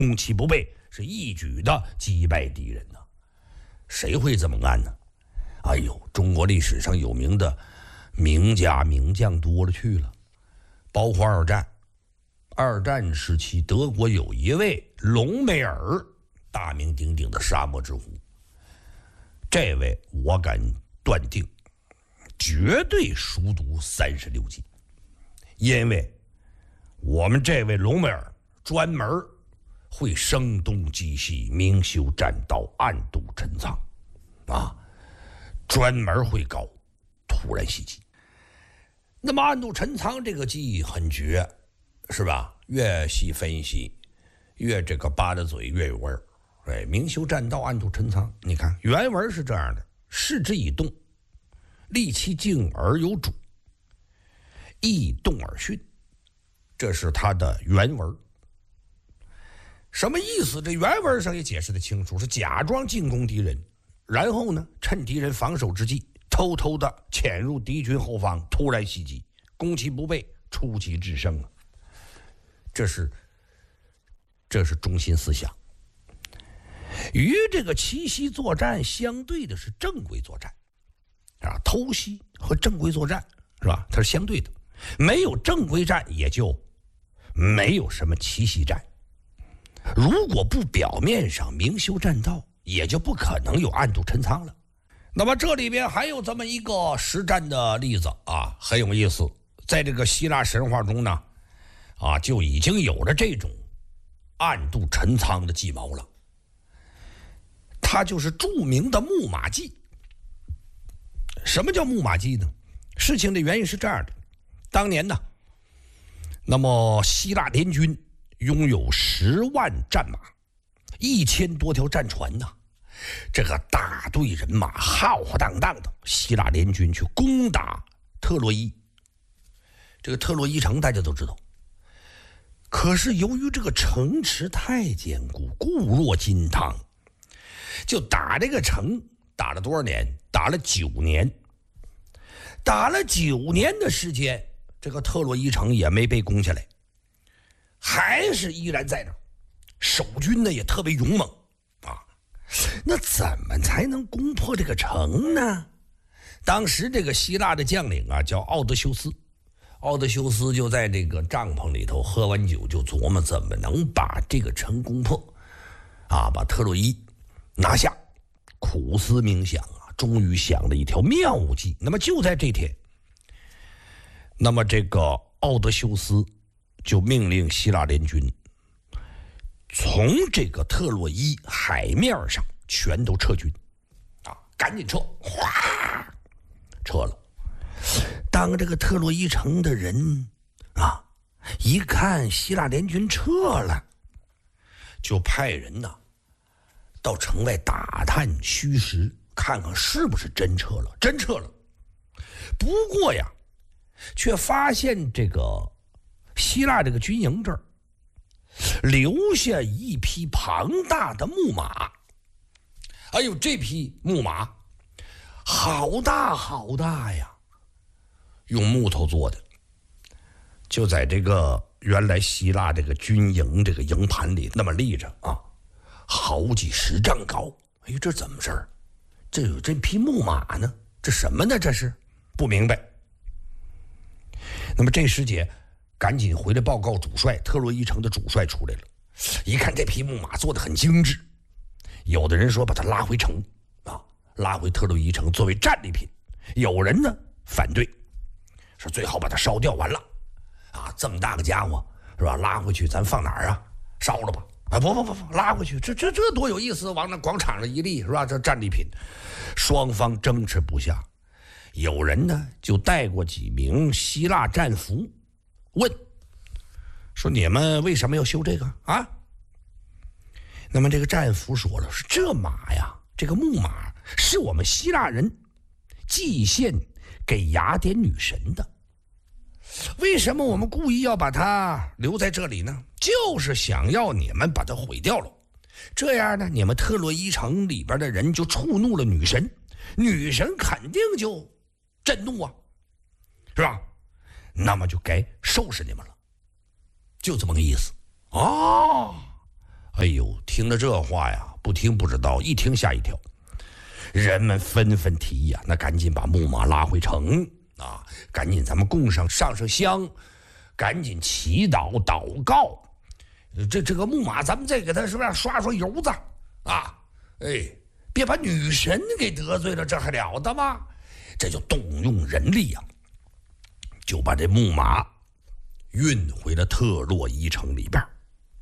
攻其不备，是一举的击败敌人呢。谁会这么干呢？哎呦，中国历史上有名的名家名将多了去了，包括二战。二战时期，德国有一位隆美尔，大名鼎鼎的沙漠之狐。这位我敢断定，绝对熟读36计，因为我们这位隆美尔专门会声东击西、明修栈道、暗度陈仓啊，专门会搞突然袭击。那么暗度陈仓这个计很绝，是吧？越细分析，越这个扒着嘴越有味儿。哎，明修栈道，暗度陈仓。你看原文是这样的：视之以动，立其静而有主，易动而训。这是他的原文。什么意思？这原文上也解释得清楚，是假装进攻敌人，然后呢，趁敌人防守之际，偷偷的潜入敌军后方，突然袭击，攻其不备，出其制胜啊。这是中心思想。与这个奇袭作战相对的是正规作战啊，偷袭和正规作战是吧？它是相对的，没有正规战，也就没有什么奇袭战。如果不表面上明修栈道，也就不可能有暗度陈仓了。那么这里边还有这么一个实战的例子啊，很有意思。在这个希腊神话中呢，就已经有了这种暗度陈仓的计谋了。它就是著名的木马计。什么叫木马计呢？事情的原因是这样的：当年呢，那么希腊联军拥有10万战马，1000多条战船呢。这个大队人马浩浩荡荡的，希腊联军去攻打特洛伊。这个特洛伊城大家都知道，可是由于这个城池太坚固，固若金汤，就打这个城，打了多少年？打了9年。打了9年的时间，这个特洛伊城也没被攻下来，还是依然在那儿。守军呢也特别勇猛啊。那怎么才能攻破这个城呢？当时这个希腊的将领叫奥德修斯。奥德修斯就在这个帐篷里头喝完酒，就琢磨怎么能把这个城攻破把特洛伊拿下。苦思冥想终于想了一条妙计。那么就在这天，那么这个奥德修斯就命令希腊联军从这个特洛伊海面上全都撤军赶紧撤，哗，撤了。当这个特洛伊城的人一看希腊联军撤了，就派人到城外打探虚实，看看是不是真撤了。真撤了，不过呀，却发现这个希腊这个军营这儿留下一匹庞大的木马。哎呦，这匹木马好大好大呀，用木头做的，就在这个原来希腊这个军营这个营盘里那么立着好几10丈高。哎呦，这怎么事儿？这有这匹木马呢？这什么呢？这是不明白。那么这时节赶紧回来报告主帅，特洛伊城的主帅出来了，一看这匹木马做得很精致，有的人说把它拉回城拉回特洛伊城作为战利品，有人呢反对，说最好把它烧掉完了这么大个家伙是吧？拉回去咱放哪儿烧了吧。不，拉回去，这多有意思！往那广场上一立，是吧？这战利品，双方争持不下。有人呢就带过几名希腊战俘，问说：“你们为什么要修这个啊？”那么这个战俘说了：“是这马呀，这个木马是我们希腊人祭献给雅典女神的。为什么我们故意要把它留在这里呢？就是想要你们把它毁掉了，这样呢，你们特洛伊城里边的人就触怒了女神，女神肯定就震怒是吧？那么就该收拾你们了，就这么个意思。 哎呦，听了这话呀，不听不知道，一听吓一跳。人们纷纷提议啊，那赶紧把木马拉回城啊，赶紧咱们供上香，赶紧祈祷祷告。这个木马，咱们再给他是不是刷油子啊？哎，别把女神给得罪了，这还了得吗？这就动用人力啊，就把这木马运回了特洛伊城里边。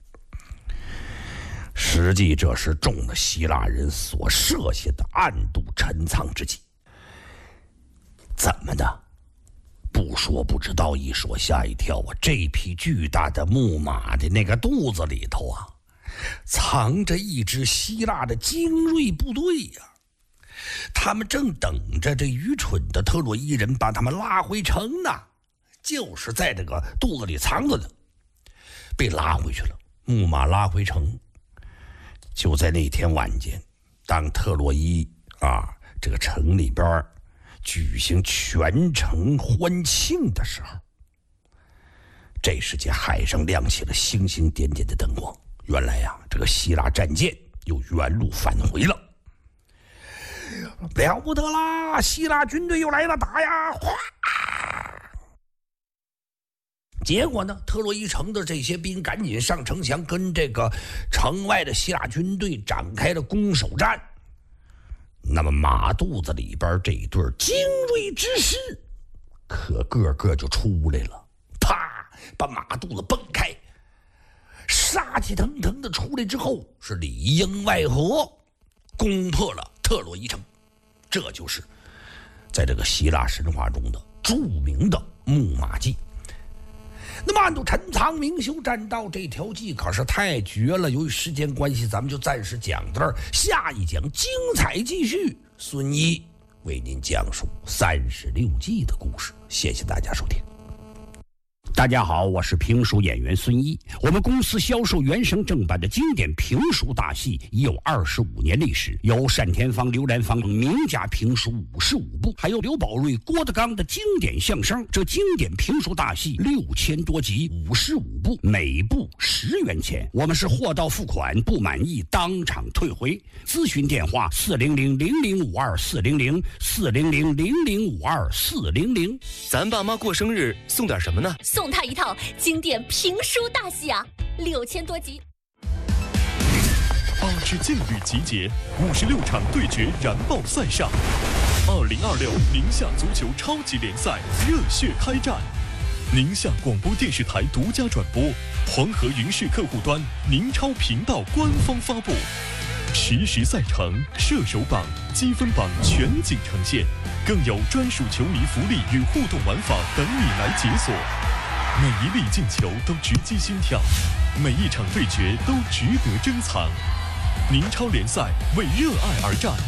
实际这是中了希腊人所设下的暗度陈仓之计。怎么的？不说不知道，一说吓一跳啊！这匹巨大的木马的那个肚子里头啊，藏着一支希腊的精锐部队呀。他们正等着这愚蠢的特洛伊人把他们拉回城呢，就是在这个肚子里藏着的，被拉回去了。木马拉回城，就在那天晚间，当特洛伊这个城里边举行全城欢庆的时候，这时间海上亮起了星星点点的灯光。原来呀，这个希腊战舰又原路返回了。了不得啦！希腊军队又来了，打呀！哗！结果呢，特洛伊城的这些兵赶紧上城墙，跟这个城外的希腊军队展开了攻守战。那么马肚子里边这一对精锐之师，可个个就出来了，啪，把马肚子崩开，杀气腾腾的出来之后，是里应外合，攻破了特洛伊城。这就是在这个希腊神话中的著名的木马计。那么暗度陈仓、明修栈道这条计可是太绝了，由于时间关系，咱们就暂时讲到这儿，下一讲精彩继续。孙一为您讲述36计的故事，谢谢大家收听。大家好，我是评书演员孙一。我们公司销售原声正版的经典评书大戏已有25年历史，有单田芳、刘兰芳名家评书55部，还有刘宝瑞、郭德纲的经典相声。这经典评书大戏6000多集，55部，每部10元钱。我们是货到付款，不满意当场退回。咨询电话400-0052-400，400-0052-400。 咱爸妈过生日送点什么呢？ 送他一套经典评书大戏啊，6000多集。 8支劲旅集结，56场对决燃爆赛上，2026宁夏足球超级联赛热血开战。宁夏广播电视台独家转播，黄河云视客户端宁超频道官方发布，实时赛程、射手榜、积分榜全景呈现，更有专属球迷福利与互动玩法等你来解锁。每一粒进球都直击心跳，每一场对决都值得珍藏。宁超联赛为热爱而战，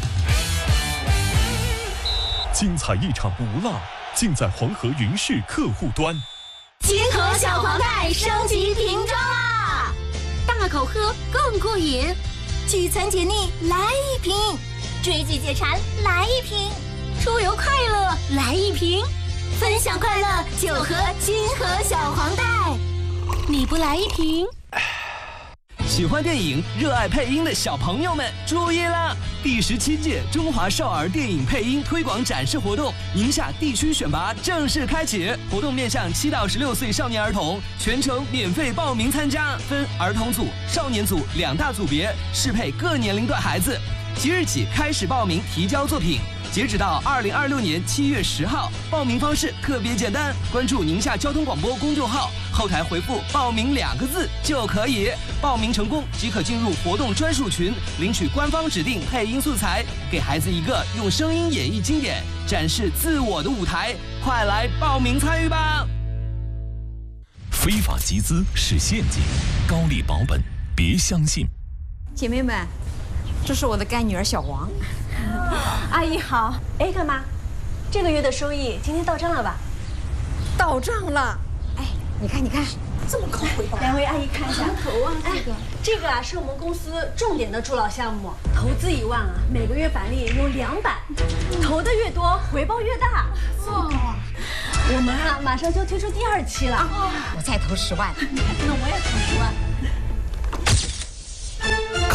精彩一场不落，尽在黄河云视客户端。 金河小黄袋升级瓶装啦，大口喝更过瘾，聚餐解腻来一瓶，追剧解馋来一瓶，出游快乐来一瓶，分享快乐就喝金河小黄袋，你不来一瓶？ 喜欢电影、热爱配音的小朋友们注意了！第17届中华少儿电影配音推广展示活动宁夏地区选拔正式开启，活动面向7到16岁少年儿童，全程免费报名参加，分儿童组、少年组2大组别，适配各年龄段孩子。即日起开始报名提交作品，截止到2026年7月10号。报名方式特别简单，关注宁夏交通广播公众号，后台回复“报名”2个字就可以。报名成功即可进入活动专属群，领取官方指定配音素材，给孩子一个用声音演绎经典、展示自我的舞台。快来报名参与吧！ 非法集资是陷阱，高利保本别相信。 姐妹们，这是我的干女儿小王。 阿姨好。哎，干妈，这个月的收益今天到账了吧？ 到账了。哎，你看， 这么高回报。两位阿姨看一下。 头啊， 这个啊是我们公司重点的助老项目，投资1万啊，每个月返利有200，投的越多，回报越大。 这么高啊！ 我们啊马上就推出第2期了。 我再投10万。 那我也投10万。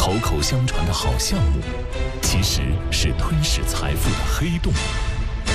口口相传的好项目，其实是吞噬财富的黑洞。